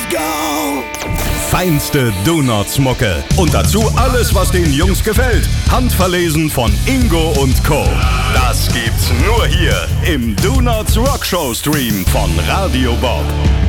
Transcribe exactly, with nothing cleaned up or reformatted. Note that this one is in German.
go! Feinste Donuts-Mucke. Und dazu alles, was den Jungs gefällt. Handverlesen von Ingo und Co. Das gibt's nur hier im Donuts Rockshow Stream von Radio Bob.